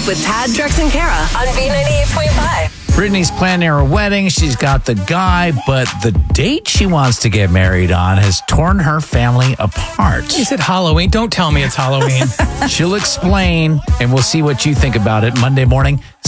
with Tad, Drex, and Kara on B98.5. Brittany's planning her wedding. She's got the guy, but the date she wants to get married on has torn her family apart. Is it Halloween? Don't tell me it's Halloween. She'll explain, and we'll see what you think about it Monday morning,